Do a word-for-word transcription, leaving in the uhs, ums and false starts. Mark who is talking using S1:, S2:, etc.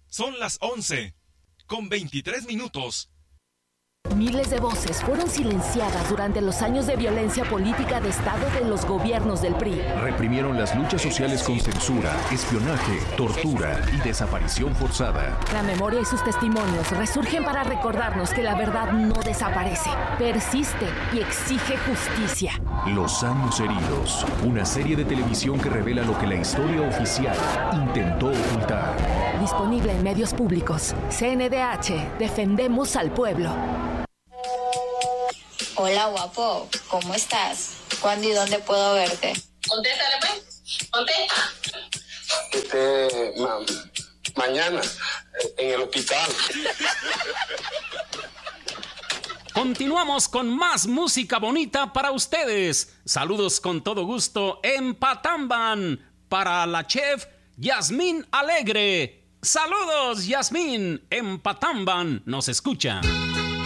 S1: Son las once, con veintitrés minutos.
S2: Miles de voces fueron silenciadas durante los años de violencia política de Estado de los gobiernos del P R I.
S3: Reprimieron las luchas sociales con censura, espionaje, tortura y desaparición forzada.
S2: La memoria y sus testimonios resurgen para recordarnos que la verdad no desaparece, persiste y exige justicia.
S3: Los años heridos, una serie de televisión que revela lo que la historia oficial intentó ocultar.
S2: Disponible en medios públicos. C N D H, defendemos al pueblo.
S4: Hola, guapo, ¿cómo estás? ¿Cuándo y dónde puedo verte?
S5: Contéstale, pues. Contesta.
S6: Este, ma, mañana, en el hospital.
S7: Continuamos con más música bonita para ustedes. Saludos con todo gusto en Patamban para la chef Yasmín Alegre. Saludos, Yasmín, en Patamban nos escucha.